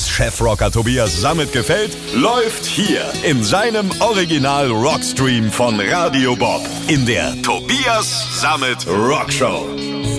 Chefrocker Tobias Sammet gefällt, läuft hier in seinem Original-Rockstream von Radio Bob in der Tobias Sammet Rockshow.